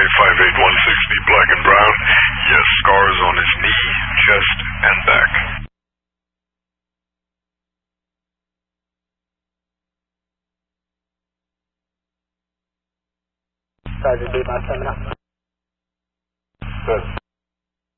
58160, black and brown. Yes, scars on his knee, chest, and back. Sergeant, be my 7 up. Good.